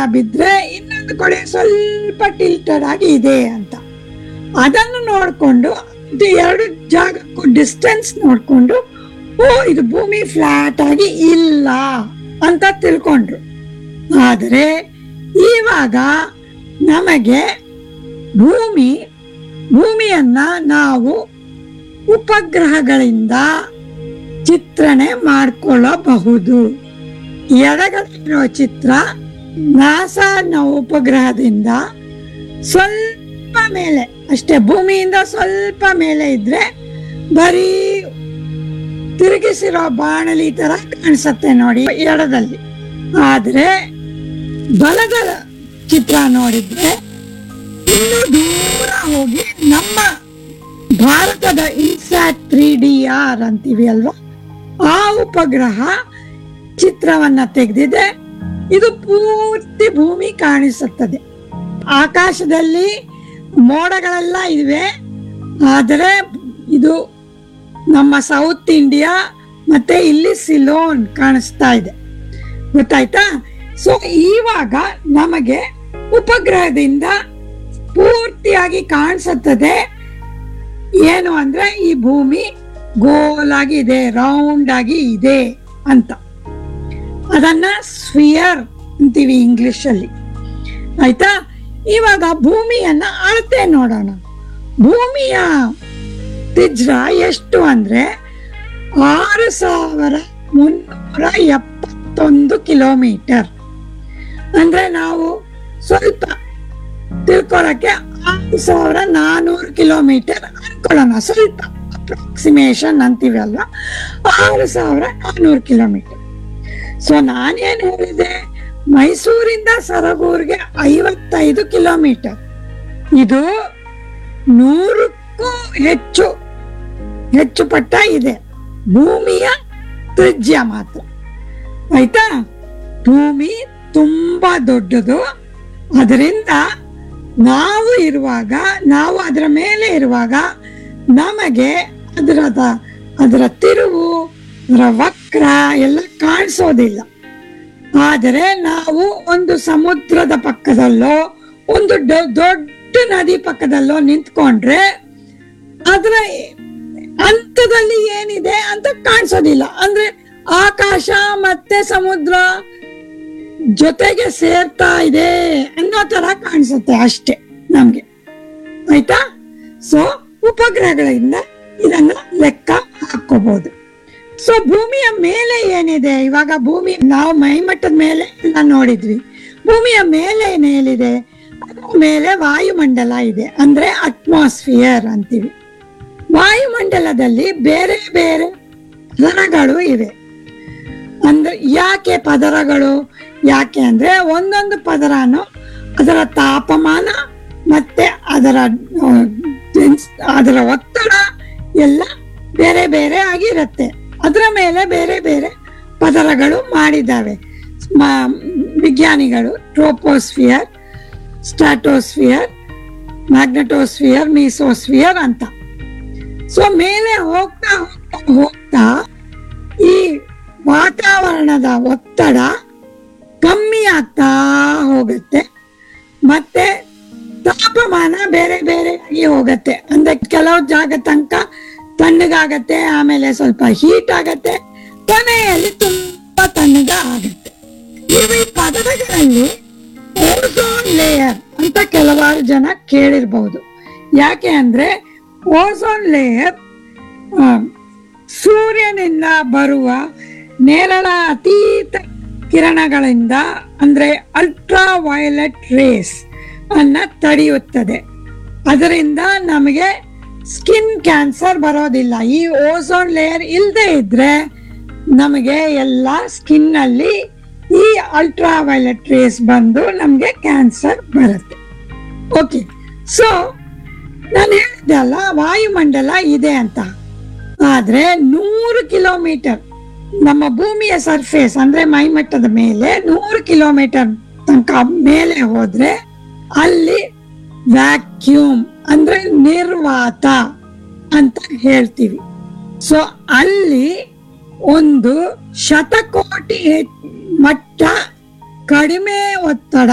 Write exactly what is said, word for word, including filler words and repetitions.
ಬಿದ್ರೆ ಇನ್ನೊಂದು ಕಡೆ ಸ್ವಲ್ಪ ಟಿಲ್ಟೆಡ್ ಆಗಿ ಇದೆ ಅಂತ. ಅದನ್ನು ನೋಡ್ಕೊಂಡು ಇದು ಎರಡು ಜಾಗಕ್ಕೂ ಡಿಸ್ಟೆನ್ಸ್ ನೋಡ್ಕೊಂಡು ಓ ಇದು ಭೂಮಿ ಫ್ಲಾಟ್ ಆಗಿ ಇಲ್ಲ ಅಂತ ತಿಳ್ಕೊಂಡ್ರು. ಆದರೆ ಇವಾಗ ನಮಗೆ ಭೂಮಿ ಭೂಮಿಯನ್ನ ನಾವು ಉಪಗ್ರಹಗಳಿಂದ ಚಿತ್ರಣೆ ಮಾಡಿಕೊಳ್ಳಬಹುದು. ಎಡಗಡೆಯಿರೋ ಚಿತ್ರ ನಾಸಾನ ಉಪಗ್ರಹದಿಂದ ಸ್ವಲ್ಪ ಮೇಲೆ ಅಷ್ಟೇ, ಭೂಮಿಯಿಂದ ಸ್ವಲ್ಪ ಮೇಲೆ ಇದ್ರೆ ಬರೀ ತಿರುಗಿಸಿರೋ ಬಾಣಲಿ ತರ ಕಾಣಿಸುತ್ತೆ ನೋಡಿ ಎಡದಲ್ಲಿ. ಆದ್ರೆ ಬಲದ ಚಿತ್ರ ನೋಡಿದ್ರೆ ಇನ್ನು ದೂರ ಹೋಗಿ ನಮ್ಮ ಭಾರತದ ಇನ್ಸ್ಯಾಟ್ ತ್ರೀ ಡಿ ಆರ್ ಅಂತೀವಿ ಅಲ್ವಾ, ಆ ಉಪಗ್ರಹ ಚಿತ್ರವನ್ನ ತೆಗೆದಿದೆ. ಇದು ಪೂರ್ತಿ ಭೂಮಿ ಕಾಣಿಸುತ್ತದೆ. ಆಕಾಶದಲ್ಲಿ ಮೋಡಗಳೆಲ್ಲ ಇವೆ, ಆದರೆ ಇದು ನಮ್ಮ ಸೌತ್ ಇಂಡಿಯಾ ಮತ್ತೆ ಇಲ್ಲಿ ಸಿಲೋನ್ ಕಾಣಿಸ್ತಾ ಇದೆ, ಗೊತ್ತಾಯ್ತಾ? ಸೊ ಇವಾಗ ನಮಗೆ ಉಪಗ್ರಹದಿಂದ ಪೂರ್ತಿಯಾಗಿ ಕಾಣಿಸುತ್ತದೆ ಏನು ಅಂದ್ರೆ ಈ ಭೂಮಿ ಗೋಲಾಗಿ ಇದೆ, ರೌಂಡ್ ಆಗಿ ಇದೆ ಅಂತ. ಅದನ್ನ ಸ್ಫಿಯರ್ ಅಂತೀವಿ ಇಂಗ್ಲಿಷ್ ಅಲ್ಲಿ, ಆಯ್ತಾ? ಇವಾಗ ಭೂಮಿಯನ್ನ ಅಳತೆ ನೋಡೋಣ. ಭೂಮಿಯ ತ್ರಿಜ್ಯ ಎಷ್ಟು ಅಂದ್ರೆ ಆರು ಸಾವಿರ ಮುನ್ನೂರ ಎಪ್ಪತ್ತೊಂದು ಕಿಲೋಮೀಟರ್. ಅಂದ್ರೆ ನಾವು ಸ್ವಲ್ಪ ತಿಳ್ಕೊಳಕ್ಕೆ ಆರು ಸಾವಿರ ನಾನೂರು ಕಿಲೋಮೀಟರ್ ಅನ್ಕೊಳ್ಳೋಣ, ಸ್ವಲ್ಪ ಅಪ್ರಾಕ್ಸಿಮೇಷನ್ ಅಂತೀವಿ ಅಲ್ವಾ, ಆರು ಸಾವಿರ ನಾನೂರು ಕಿಲೋಮೀಟರ್. ಸೊ ನಾನೇನ್ ಹೇಳಿದೆ, ಮೈಸೂರಿಂದ ಸರಗೂರ್ಗೆ ಐವತ್ತೈದು ಕಿಲೋಮೀಟರ್. ಇದು ನೂರಕ್ಕೂ ಹೆಚ್ಚು ಹೆಚ್ಚು ಪಟ್ಟ ಇದೆ ಭೂಮಿಯ ತ್ರಿಜ್ಯ ಮಾತ್ರ, ಆಯ್ತಾ? ಭೂಮಿ ತುಂಬಾ ದೊಡ್ಡದು. ಅದರಿಂದ ನಾವು ಇರುವಾಗ, ನಾವು ಅದರ ಮೇಲೆ ಇರುವಾಗ ನಮಗೆ ಅದರದ ಅದರ ತಿರುವು, ಅದರ ವಕ್ರ ಎಲ್ಲ ಕಾಣಿಸೋದಿಲ್ಲ. ಆದರೆ ನಾವು ಒಂದು ಸಮುದ್ರದ ಪಕ್ಕದಲ್ಲೋ ಒಂದು ದೊಡ್ಡ ನದಿ ಪಕ್ಕದಲ್ಲೋ ನಿಂತ್ಕೊಂಡ್ರೆ ಅದರ ಅಂತದಲ್ಲಿ ಏನಿದೆ ಅಂತ ಕಾಣಿಸೋದಿಲ್ಲ. ಅಂದ್ರೆ ಆಕಾಶ ಮತ್ತೆ ಸಮುದ್ರ ಜೊತೆಗೆ ಸೇರ್ತಾ ಇದೆ ಅನ್ನೋ ತರ ಕಾಣಿಸುತ್ತೆ ಅಷ್ಟೇ ನಮ್ಗೆ, ಆಯ್ತಾ? ಸೊ ಉಪಗ್ರಹಗಳಿಂದ ಇದನ್ನ ಲೆಕ್ಕ ಹಾಕೋಬಹುದು. ಸೊ ಭೂಮಿಯ ಮೇಲೆ ಏನಿದೆ, ಇವಾಗ ಭೂಮಿ ನಾವು ಮೈಮಟ್ಟದ ಮೇಲೆ ಎಲ್ಲ ನೋಡಿದ್ವಿ. ಭೂಮಿಯ ಮೇಲೆ ಏನೇನಿದೆ, ಅದ್ರ ಮೇಲೆ ವಾಯುಮಂಡಲ ಇದೆ, ಅಂದ್ರೆ ಅಟ್ಮಾಸ್ಫಿಯರ್ ಅಂತೀವಿ. ವಾಯುಮಂಡಲದಲ್ಲಿ ಬೇರೆ ಬೇರೆ ಪದರಗಳು ಇವೆ. ಅಂದ್ರೆ ಯಾಕೆ ಪದರಗಳು? ಯಾಕೆ ಅಂದ್ರೆ ಒಂದೊಂದು ಪದರನು ಅದರ ತಾಪಮಾನ ಮತ್ತೆ ಅದರ ಅದರ ಒತ್ತಡ ಎಲ್ಲ ಬೇರೆ ಬೇರೆ ಆಗಿರುತ್ತೆ. ಅದರ ಮೇಲೆ ಬೇರೆ ಬೇರೆ ಪದರಗಳು ಮಾಡಿದ್ದಾವೆ ವಿಜ್ಞಾನಿಗಳು. ಟ್ರೋಪೋಸ್ಫಿಯರ್, ಸ್ಟ್ರಾಟೋಸ್ಫಿಯರ್, ಮ್ಯಾಗ್ನೆಟೋಸ್ಫಿಯರ್, ಮೀಸೋಸ್ಫಿಯರ್ ಅಂತ. ಸೊ ಮೇಲೆ ಹೋಗ್ತಾ ಹೋಗ್ತಾ ಹೋಗ್ತಾ ಈ ವಾತಾವರಣದ ಒತ್ತಡ ಕಮ್ಮಿ ಆಗ್ತಾ ಹೋಗುತ್ತೆ, ಮತ್ತೆ ತಾಪಮಾನ ಬೇರೆ ಬೇರೆ ಆಗಿ ಹೋಗುತ್ತೆ. ಅಂದ್ರೆ ಕೆಲವು ಜಾಗ ತನಕ ತಣ್ಣಗಾಗತ್ತೆ, ಆಮೇಲೆ ಸ್ವಲ್ಪ ಹೀಟ್ ಆಗತ್ತೆ, ಕೊನೆಯಲ್ಲಿ ತುಂಬಾ ತಣ್ಣಗ ಆಗತ್ತೆ. ಈ ಪದರಗಳಲ್ಲಿ ಓಝೋನ್ ಲೇಯರ್ ಅಂತ ಕೆಲವಾರು ಜನ ಕೇಳಿರ್ಬಹುದು. ಯಾಕೆ ಅಂದ್ರೆ ಓಝೋನ್ ಲೇಯರ್ ಸೂರ್ಯನಿಂದ ಬರುವ ನೇರಳ ಅತೀತ ಕಿರಣಗಳಿಂದ ಅಂದ್ರೆ ಅಲ್ಟ್ರಾ ವೈಲೆಟ್ ರೇಸ್ ಅನ್ನ ತಡೆಯುತ್ತದೆ. ಅದರಿಂದ ನಮಗೆ ಸ್ಕಿನ್ ಕ್ಯಾನ್ಸರ್ ಬರೋದಿಲ್ಲ. ಈ ಓಝೋನ್ ಲೇಯರ್ ಇಲ್ಲದೆ ಇದ್ರೆ ನಮಗೆ ಎಲ್ಲ ಸ್ಕಿನ್ ಅಲ್ಲಿ ಈ ಅಲ್ಟ್ರಾ ವೈಲೆಟ್ ರೇಸ್ ಬಂದು ನಮ್ಗೆ ಕ್ಯಾನ್ಸರ್ ಬರುತ್ತೆ. ಓಕೆ, ಸೊ ನಾನು ಹೇಳಿದ್ದೆ ಅಲ್ಲ ವಾಯುಮಂಡಲ ಇದೆ ಅಂತ. ಆದ್ರೆ ನೂರು ಕಿಲೋಮೀಟರ್ ನಮ್ಮ ಭೂಮಿಯ ಸರ್ಫೇಸ್ ಅಂದ್ರೆ ಮೈಮಟ್ಟದ ಮೇಲೆ ನೂರು ಕಿಲೋಮೀಟರ್ ತನಕ ಮೇಲೆ ಹೋದ್ರೆ ಅಲ್ಲಿ ವ್ಯಾಕ್ಯೂಮ್ ಅಂದ್ರೆ ನಿರ್ವಾತ ಅಂತ ಹೇಳ್ತೀವಿ. ಸೊ ಅಲ್ಲಿ ಒಂದು ಶತಕೋಟಿ ಮಟ್ಟ ಕಡಿಮೆ ಒತ್ತಡ